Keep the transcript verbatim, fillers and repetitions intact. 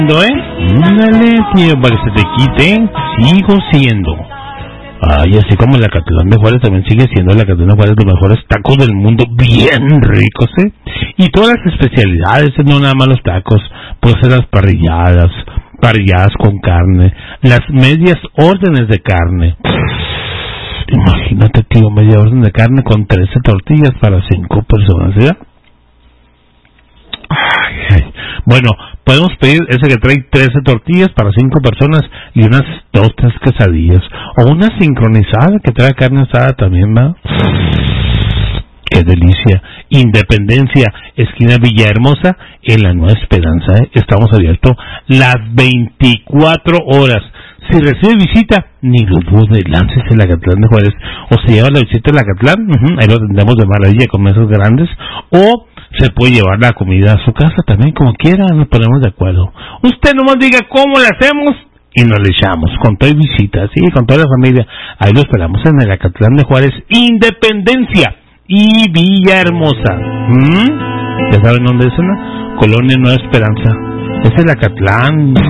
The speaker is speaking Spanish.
¿eh? Dale, tío, para que se te quite, sigo siendo. Ay, así como la Acatlán de Juárez también sigue siendo la Acatlán de Juárez los mejores tacos del mundo, bien ricos, ¿eh? Y todas las especialidades, no nada más los tacos, puede ser las parrilladas, parrilladas con carne, las medias órdenes de carne. Imagínate, tío, media orden de carne con trece tortillas para cinco personas, ¿ya? Ay, ay. Bueno, podemos pedir ese que trae trece tortillas para cinco personas y unas dos, tres quesadillas. O una sincronizada que trae carne asada también, ¿va? ¡Qué delicia! Independencia, esquina Villahermosa, en la Nueva Esperanza, ¿eh? Estamos abiertos las veinticuatro horas. Si recibe visita, ni lo dude, láncese el Acatlán de Juárez. O se lleva la visita al Acatlán, uh-huh, ahí lo tendremos de maravilla con mesas grandes. O se puede llevar la comida a su casa también, como quiera, nos ponemos de acuerdo. Usted nomás diga cómo le hacemos y nos le echamos, con toda visita, sí, con toda la familia. Ahí lo esperamos en el Acatlán de Juárez, Independencia y Villahermosa. ¿Mm? ¿Ya saben dónde es, no? Colonia Nueva Esperanza. Es el Acatlán.